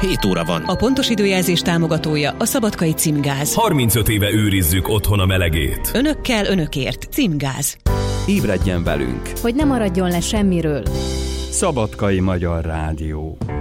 7 óra van. A pontos időjelzés támogatója a Szabadkai Címgáz. 35 éve őrizzük otthon a melegét. Önökkel, önökért. Címgáz. Ébredjen velünk, hogy ne maradjon le semmiről. Szabadkai Magyar Rádió.